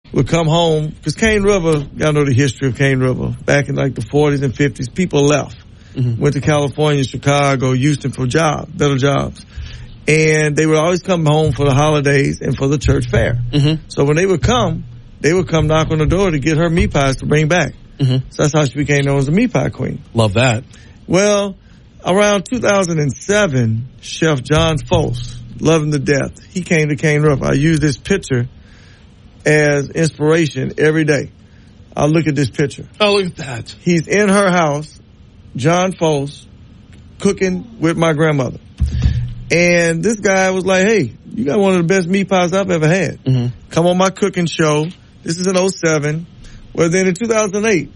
would come home, because Cane River, y'all know the history of Cane River. Back in like the 40s and 50s, people left. Went to California, Chicago, Houston for better jobs. And they would always come home for the holidays and for the church fair. So when they would come knock on the door to get her meat pies to bring back. So that's how she became known as the meat pie queen. Love that. Well, around 2007, Chef John Foss, love him to death, he came to Cane River. I use this picture as inspiration every day. I look at this picture. Oh, look at that. He's in her house, John Foss, cooking with my grandmother. And this guy was like, hey, you got one of the best meat pies I've ever had. Come on my cooking show. This is in 2007. Well, then in 2008,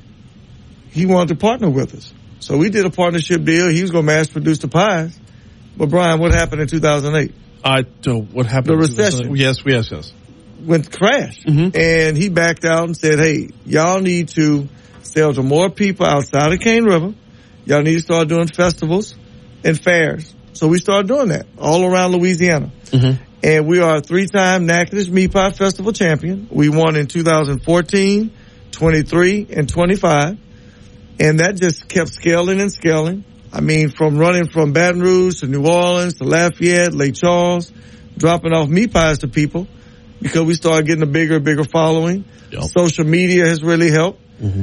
he wanted to partner with us. So we did a partnership deal. He was going to mass produce the pies. But, Brian, what happened in 2008? What happened? The recession. Yes. Went to crash. And he backed out and said, hey, y'all need to sell to more people outside of Cane River. Y'all need to start doing festivals and fairs. So we started doing that all around Louisiana. And we are a 3-time Natchitoches Meat Pie Festival champion. We won in 2014, 23, and 25. And that just kept scaling and scaling. I mean, from running from Baton Rouge to New Orleans to Lafayette, Lake Charles, dropping off meat pies to people because we started getting a bigger and bigger following. Social media has really helped.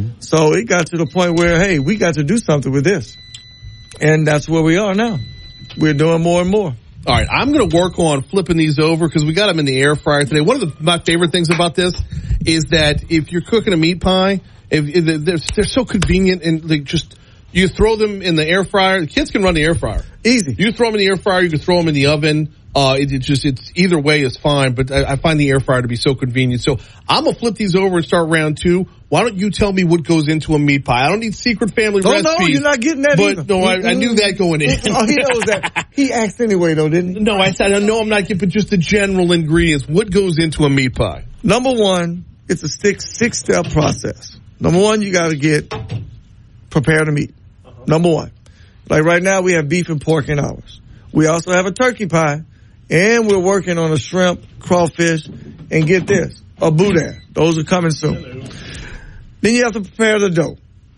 So it got to the point where, hey, we got to do something with this. And that's where we are now. We're doing more and more. All right, I'm going to work on flipping these over because we got them in the air fryer today. One of my favorite things about this is that if you're cooking a meat pie, they're so convenient and you throw them in the air fryer. The kids can run the air fryer. Easy. You throw them in the air fryer. You can throw them in the oven. It's either way is fine, but I find the air fryer to be so convenient. So I'm going to flip these over and start round 2. Why don't you tell me what goes into a meat pie? I don't need secret family recipes. No, you're not getting that either. No, I knew that going in. Oh, he knows that. He asked anyway, though, didn't he? No, I said, no, I'm not giving just the general ingredients. What goes into a meat pie? Number one, it's a six-step process. Number one, you got to prepare the meat. Number one. Like right now, we have beef and pork in ours. We also have a turkey pie. And we're working on a shrimp, crawfish, and get this, a boudin. Those are coming soon. Then you have to prepare the dough.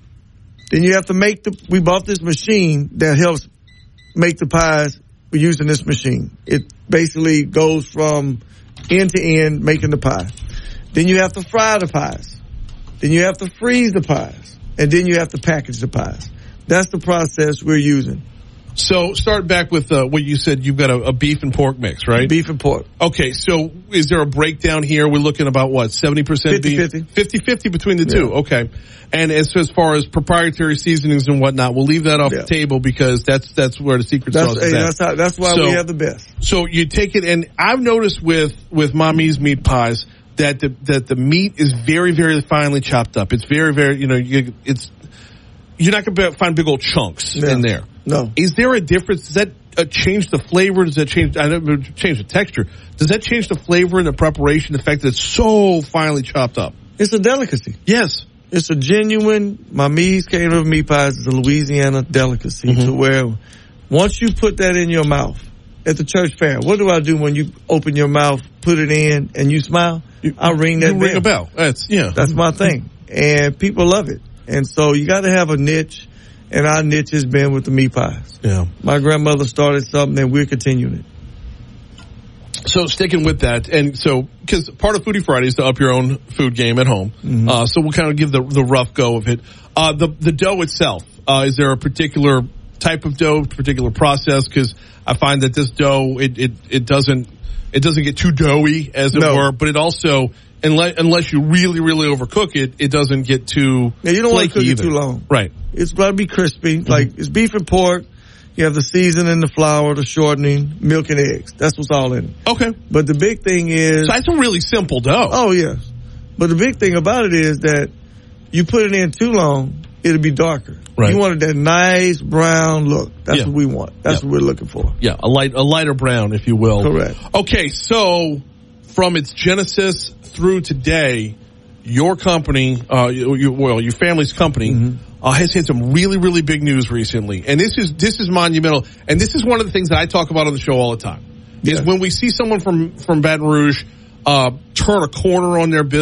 Then you have to we bought this machine that helps make the pies. We're using this machine. It basically goes from end to end making the pie. Then you have to fry the pies. Then you have to freeze the pies. And then you have to package the pies. That's the process we're using. So start back with what you said. You've got a beef and pork mix, right? Beef and pork. Okay, so is there a breakdown here? We're looking about what, 70% beef? 50-50. 50-50 between the two. Okay. And as far as proprietary seasonings and whatnot, we'll leave that off the table because that's where the secret sauce is at. That's why we have the best. So you take it, and I've noticed with Mommy's meat pies that the meat is very, very finely chopped up. It's very, very, you're not going to find big old chunks in there. No. Is there a difference? Does that change the flavor? Does that change the texture? Does that change the flavor and the preparation? The fact that it's so finely chopped up. It's a delicacy. Yes. It's a genuine, Mommy's Cane River meat pies is a Louisiana delicacy to where once you put that in your mouth at the church fair, what do I do when you open your mouth, put it in, and you smile? I ring that bell. Ring a bell. That's my thing. And people love it. And so you got to have a niche. And our niche has been with the meat pies. Yeah. My grandmother started something, and we're continuing it. So sticking with that, and so because part of Foodie Friday is to up your own food game at home. So we'll kind of give the rough go of it. The dough itself, is there a particular type of dough, particular process? Because I find that this dough it doesn't get too doughy, as it were, but it also. Unless you really, really overcook it, it doesn't get too you don't want to cook either. it too long. Right. It's got to be crispy. Like, it's beef and pork. You have the seasoning, the flour, the shortening, milk and eggs. That's what's all in it. Okay. But the big thing is... So that's a really simple dough. Oh, yes. But the big thing about it is that you put it in too long, it'll be darker. Right. You wanted that nice brown look. That's what we want. That's what we're looking for. Yeah, a lighter brown, if you will. Correct. Okay, so from its genesis through today, your company, your family's company, has had some really, really big news recently, and this is monumental. And this is one of the things that I talk about on the show all the time. Is when we see someone from Baton Rouge turn a corner on their business.